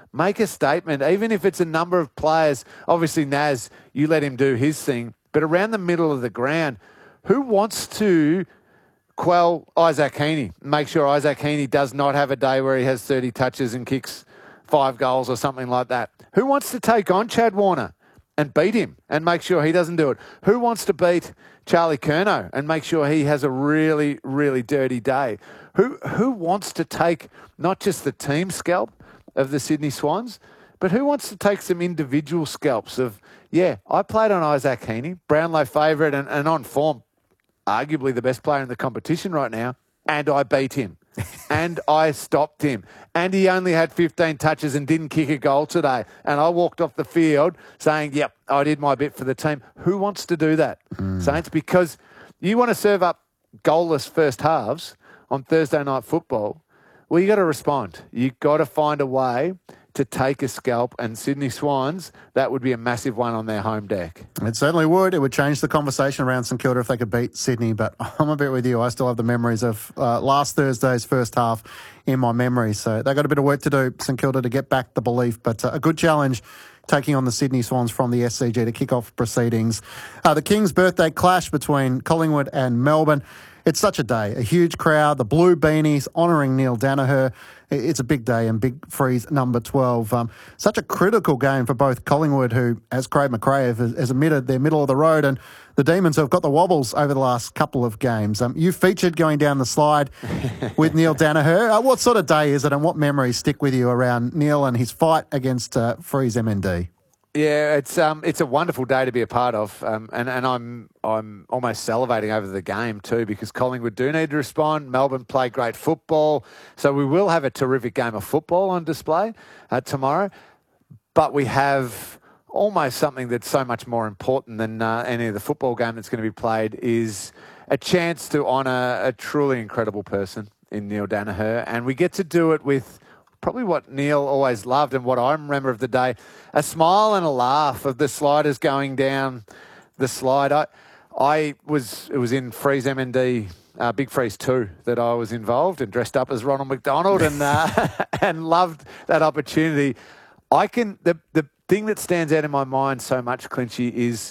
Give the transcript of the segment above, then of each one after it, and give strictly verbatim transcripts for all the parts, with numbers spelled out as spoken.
make a statement, even if it's a number of players. Obviously, Naz, you let him do his thing, but around the middle of the ground, who wants to quell Isaac Heaney, make sure Isaac Heaney does not have a day where he has thirty touches and kicks five goals or something like that? Who wants to take on Chad Warner and beat him and make sure he doesn't do it? Who wants to beat Charlie Curnow and make sure he has a really, really dirty day? Who who wants to take not just the team scalp of the Sydney Swans, but who wants to take some individual scalps of, yeah, I played on Isaac Heaney, Brownlow favourite and, and on form, arguably the best player in the competition right now, and I beat him. And I stopped him. And he only had fifteen touches and didn't kick a goal today. And I walked off the field saying, yep, I did my bit for the team. Who wants to do that, mm. Saints? Because you want to serve up goalless first halves on Thursday night football, well, you got to respond. You got to find a way to take a scalp, and Sydney Swans, that would be a massive one on their home deck. It certainly would. It would change the conversation around St Kilda if they could beat Sydney, but I'm a bit with you. I still have the memories of uh, last Thursday's first half in my memory, so they've got a bit of work to do, St Kilda, to get back the belief, but uh, a good challenge taking on the Sydney Swans from the S C G to kick off proceedings. Uh, the King's birthday clash between Collingwood and Melbourne. It's such a day, a huge crowd, the blue beanies honouring Neil Daniher. It's a big day and big freeze number twelve. Um, such a critical game for both Collingwood, who, as Craig McRae has, has admitted, they're middle of the road, and the Demons have got the wobbles over the last couple of games. Um, you featured going down the slide with Neil Daniher. Uh, what sort of day is it, and what memories stick with you around Neil and his fight against uh, Freeze M N D? Yeah, it's um, it's a wonderful day to be a part of, um, and and I'm I'm almost salivating over the game too, because Collingwood do need to respond. Melbourne play great football, so we will have a terrific game of football on display uh, tomorrow. But we have almost something that's so much more important than uh, any of the football game that's going to be played, is a chance to honour a truly incredible person in Neil Daniher, and we get to do it with probably what Neil always loved and what I remember of the day, a smile and a laugh of the sliders going down the slide. I, I was, it was in Freeze M N D, uh, Big Freeze two, that I was involved and dressed up as Ronald McDonald and uh, and loved that opportunity. I can, the, the thing that stands out in my mind so much, Clinchy, is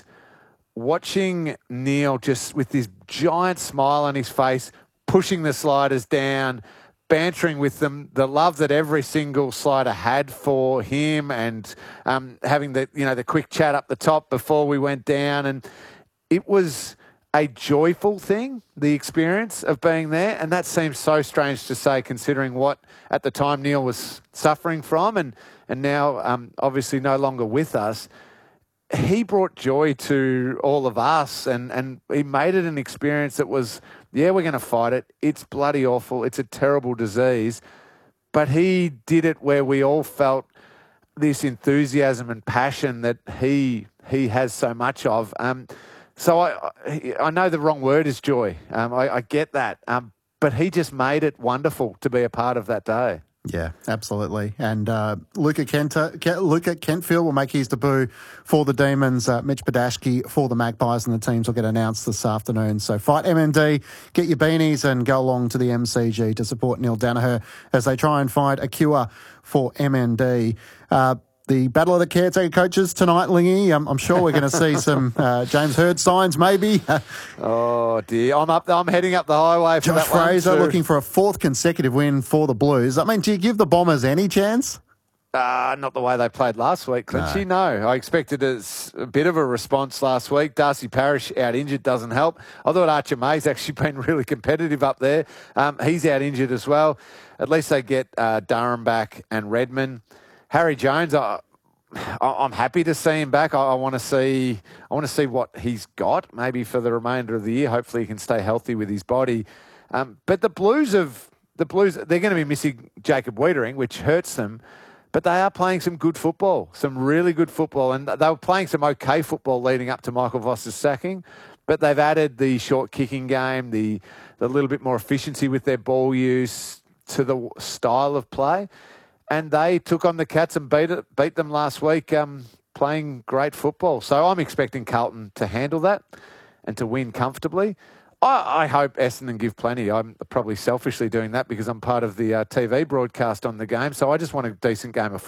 watching Neil just with this giant smile on his face, pushing the sliders down, bantering with them, the love that every single slider had for him, and um, having the you know the quick chat up the top before we went down, and it was a joyful thing, the experience of being there, and that seems so strange to say considering what at the time Neil was suffering from, and and now um, obviously no longer with us. He brought joy to all of us, and, and he made it an experience that was, yeah, we're going to fight it. It's bloody awful. It's a terrible disease. But he did it where we all felt this enthusiasm and passion that he he has so much of. Um, so I I know the wrong word is joy. Um, I, I get that. Um, but he just made it wonderful to be a part of that day. Yeah, absolutely. And uh, Luca, Kenta, Luca Kentfield will make his debut for the Demons. Uh, Mitch Badashki for the Magpies, and the teams will get announced this afternoon. So fight M N D, get your beanies and go along to the M C G to support Neil Daniher as they try and find a cure for M N D. Uh, The Battle of the Caretaker Coaches tonight, Lingy. I'm, I'm sure we're going to see some uh, James Hird signs, maybe. Oh dear, I'm up. I'm heading up the highway for Josh that one Fraser too. looking for a fourth consecutive win for the Blues. I mean, do you give the Bombers any chance? Uh, not the way they played last week, Clinchy. No. no, I expected a, a bit of a response last week. Darcy Parish out injured doesn't help. I thought Archer May's actually been really competitive up there. Um, he's out injured as well. At least they get uh, Durham back and Redmond. Harry Jones, I, I'm happy to see him back. I, I want to see, I want to see what he's got maybe for the remainder of the year. Hopefully, he can stay healthy with his body. Um, but the Blues have the Blues. They're going to be missing Jacob Wiedering, which hurts them. But they are playing some good football, some really good football, and they were playing some okay football leading up to Michael Voss's sacking. But they've added the short kicking game, the the little bit more efficiency with their ball use to the style of play. And they took on the Cats and beat it, beat them last week, um, playing great football. So I'm expecting Carlton to handle that and to win comfortably. I, I hope Essendon give plenty. I'm probably selfishly doing that because I'm part of the uh, T V broadcast on the game. So I just want a decent game of football.